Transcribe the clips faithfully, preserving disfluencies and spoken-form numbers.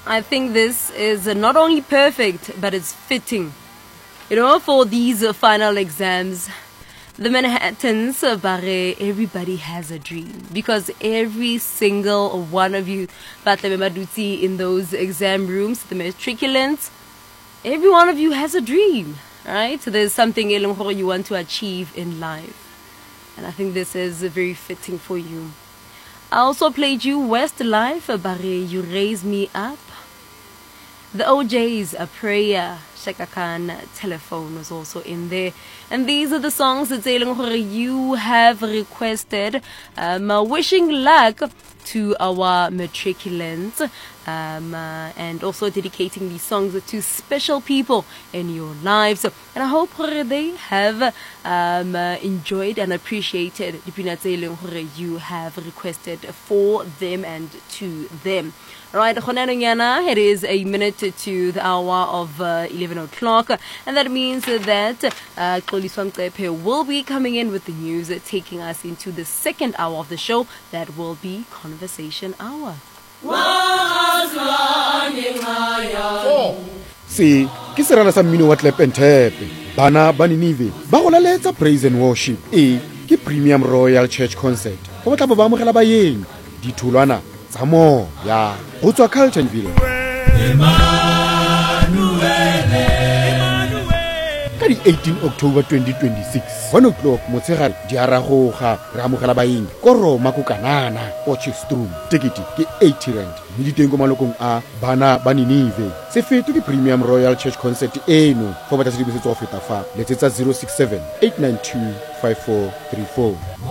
I think this is not only perfect, but it's fitting. You know, for these uh, final exams, the Manhattans, uh, bare, everybody has a dream. Because every single one of you, Batla in those exam rooms, the matriculants, every one of you has a dream, right? So there's something you want to achieve in life. And I think this is uh, very fitting for you. I also played you Westlife, uh, bare, You Raise Me Up. The O J's, A Prayer, Chaka Khan, Telephone was also in there. And these are the songs that you have requested. Um, uh, wishing luck to our matriculants, um, uh, and also dedicating these songs to special people in your lives. And I hope they have um, uh, enjoyed and appreciated the peanuts you have requested for them and to them. Right, it is a minute to the hour of uh, eleven o'clock, and that means that uh, will be coming in with the news, uh, taking us into the second hour of the show. That will be Conversation Hour. Oh. See, kisirana sa mmino wa Tlep and Tap. Bana ba Ninive ba go laletsa praise and worship. E ke Premium Royal Church Concert. Go batla ba amogela ba yeng ditholwana tsa mo ya go tswa Carltonville. Ka di eighteenth October twenty twenty-six, one o'clock motshegare di aragoga re amogela baeng ko Roma ko Kanana Potchefstroom. Tikete ke eighty rand. Mme diteng ko malokong a Bana ba Ninive. Se feto ke Premium Royal Church Concert eno. Go batla tshedimosetso go feta fa letsetsa zero six seven eight nine two five four three four.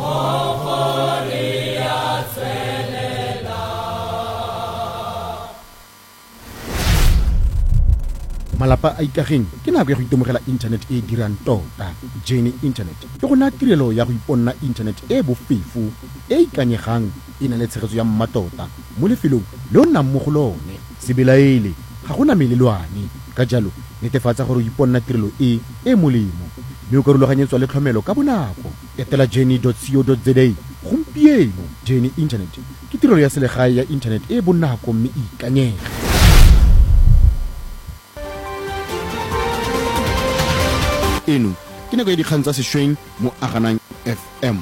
Malapa a ikageng ke nako ya go itemogela internet e dirang tota. Journey Internet ke go na tirelo ya go iponna internet e bofefo e ikanyegang e na le tshegetso ya mmatota mo lefelong le o nnang mo go lone. Sebelaele ga gona melelwane, ka jalo netefatsa gore o iponna tirelo e e molemo mme o ka rulaganyetswa le tlhomelo ka bonako. Etela journey dot co dot za gompieno. Journey Internet ke tirelo ya selegae ya internet e bonako mme e ikanyega. Eno ke nako ya dikgang tsa sešweng mo Aganang F M.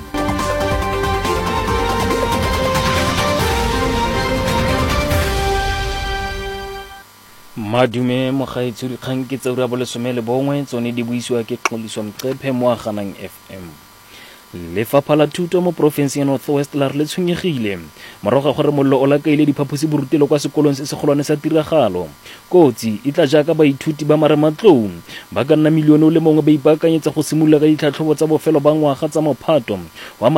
Madume mogaetso dikgang ke tseo ra bolesome le bongwe tsone di buisiwa ke Xoliso Mqephe mo Aganang F M. Lefapha la Thuto mo province ya North West la re le tshwenyegile morago gore mollo o lakaile diphaposi borutelo kwa sekolong se se golwane sa tiragalo. Kotsi e tla jaaka baithuti ba Marematlou ba ka nna milione le mongwe ba ipaakanyetsa go simolola ka ditlhatlhobo tsa bofelo ba ngwaga tsa Mophato wa